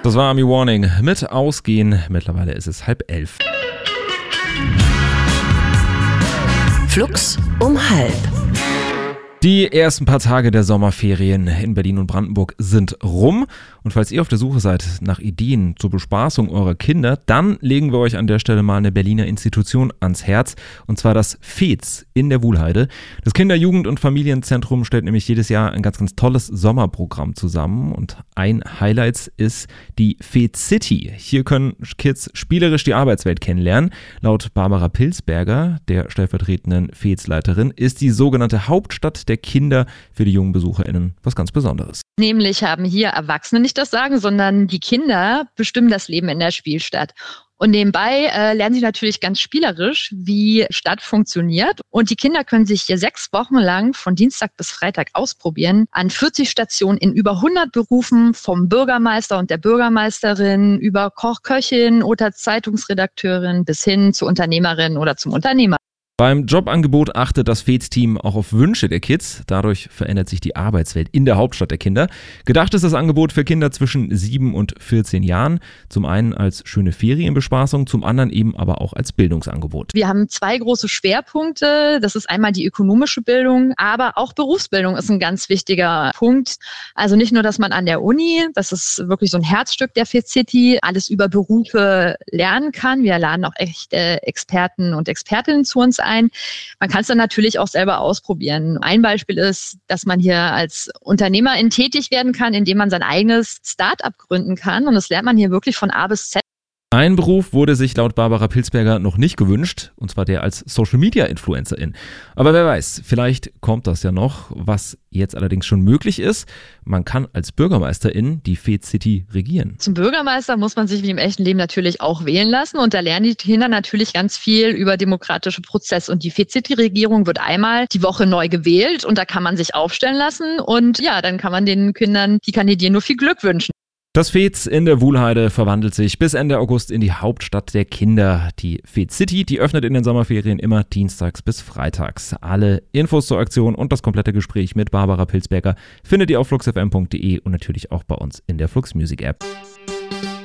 Das war Army Warning mit Ausgehen. Mittlerweile ist es 10:30. Flux um 12:30. Die ersten paar Tage der Sommerferien in Berlin und Brandenburg sind rum. Und falls ihr auf der Suche seid nach Ideen zur Bespaßung eurer Kinder, dann legen wir euch an der Stelle mal eine Berliner Institution ans Herz. Und zwar das FEZ in der Wuhlheide. Das Kinder-, Jugend- und Familienzentrum stellt nämlich jedes Jahr ein ganz, ganz tolles Sommerprogramm zusammen. Und ein Highlight ist die FEZ City. Hier können Kids spielerisch die Arbeitswelt kennenlernen. Laut Barbara Pilsberger, der stellvertretenden FEZ-Leiterin, ist die sogenannte Hauptstadt der Kinder für die jungen BesucherInnen was ganz Besonderes. Nämlich haben hier Erwachsene nicht das Sagen, sondern die Kinder bestimmen das Leben in der Spielstadt. Und nebenbei lernen sie natürlich ganz spielerisch, wie Stadt funktioniert. Und die Kinder können sich hier 6 Wochen lang von Dienstag bis Freitag ausprobieren an 40 Stationen in über 100 Berufen, vom Bürgermeister und der Bürgermeisterin über Koch, Köchin oder Zeitungsredakteurin bis hin zur Unternehmerin oder zum Unternehmer. Beim Jobangebot achtet das FEZ-Team auch auf Wünsche der Kids. Dadurch verändert sich die Arbeitswelt in der Hauptstadt der Kinder. Gedacht ist das Angebot für Kinder zwischen 7 und 14 Jahren. Zum einen als schöne Ferienbespaßung, zum anderen eben aber auch als Bildungsangebot. Wir haben 2 große Schwerpunkte. Das ist einmal die ökonomische Bildung, aber auch Berufsbildung ist ein ganz wichtiger Punkt. Also nicht nur, dass man an der Uni, das ist wirklich so ein Herzstück der FEZ City, alles über Berufe lernen kann. Wir laden auch echte Experten und Expertinnen zu uns ein. Man kann es dann natürlich auch selber ausprobieren. Ein Beispiel ist, dass man hier als Unternehmerin tätig werden kann, indem man sein eigenes Start-up gründen kann. Und das lernt man hier wirklich von A bis Z. Ein Beruf wurde sich laut Barbara Pilsberger noch nicht gewünscht, und zwar der als Social-Media-Influencerin. Aber wer weiß, vielleicht kommt das ja noch. Was jetzt allerdings schon möglich ist, man kann als Bürgermeisterin die FEZ City regieren. Zum Bürgermeister muss man sich wie im echten Leben natürlich auch wählen lassen. Und da lernen die Kinder natürlich ganz viel über demokratische Prozesse. Und die FEZ City-Regierung wird einmal die Woche neu gewählt und da kann man sich aufstellen lassen. Und ja, dann kann man den Kindern, die kandidieren, nur viel Glück wünschen. Das FEZ in der Wuhlheide verwandelt sich bis Ende August in die Hauptstadt der Kinder. Die FEZ City, die öffnet in den Sommerferien immer dienstags bis freitags. Alle Infos zur Aktion und das komplette Gespräch mit Barbara Pilsberger findet ihr auf fluxfm.de und natürlich auch bei uns in der Flux Music App.